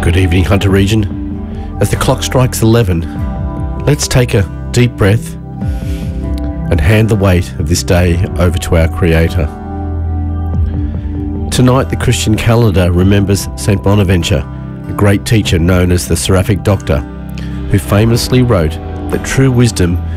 Good evening, Hunter Region. As the clock strikes 11, let's take a deep breath and hand the weight of this day over to our Creator. Tonight, the Christian calendar remembers St. Bonaventure, a great teacher known as the Seraphic Doctor, who famously wrote that true wisdom